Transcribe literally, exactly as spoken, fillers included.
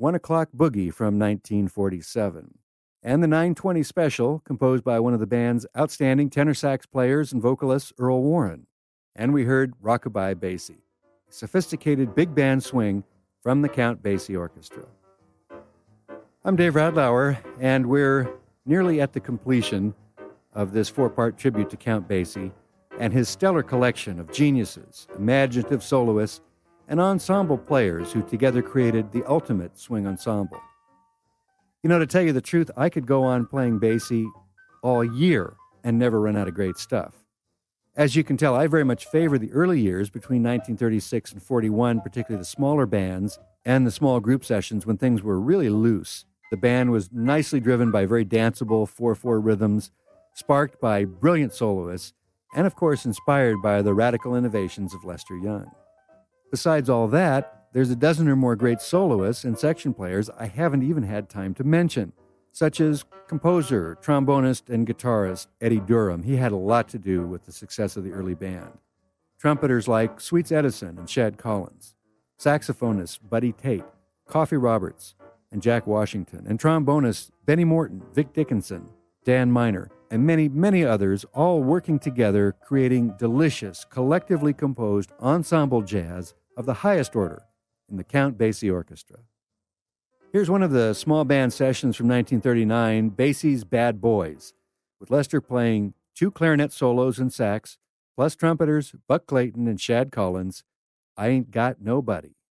One O'Clock Boogie from nineteen forty-seven, and the nine twenty Special, composed by one of the band's outstanding tenor sax players and vocalists, Earl Warren. And we heard Rockabye Basie, a sophisticated big band swing from the Count Basie Orchestra. I'm Dave Radlauer, and we're nearly at the completion of this four-part tribute to Count Basie and his stellar collection of geniuses, imaginative soloists, and ensemble players who together created the ultimate swing ensemble. You know, to tell you the truth, I could go on playing Basie all year and never run out of great stuff. As you can tell, I very much favor the early years between nineteen thirty-six and forty-one, particularly the smaller bands and the small group sessions when things were really loose. The band was nicely driven by very danceable four four rhythms, sparked by brilliant soloists, and of course inspired by the radical innovations of Lester Young. Besides all that, there's a dozen or more great soloists and section players I haven't even had time to mention, such as composer, trombonist, and guitarist Eddie Durham. He had a lot to do with the success of the early band. Trumpeters like Sweets Edison and Shad Collins, saxophonists Buddy Tate, Coffee Roberts, and Jack Washington, and trombonists Benny Morton, Vic Dickinson, Dan Miner, and many, many others, all working together, creating delicious, collectively composed ensemble jazz of the highest order in the Count Basie Orchestra. Here's one of the small band sessions from nineteen thirty-nine, Basie's Bad Boys, with Lester playing two clarinet solos and sax, plus trumpeters Buck Clayton and Shad Collins, I Ain't Got Nobody.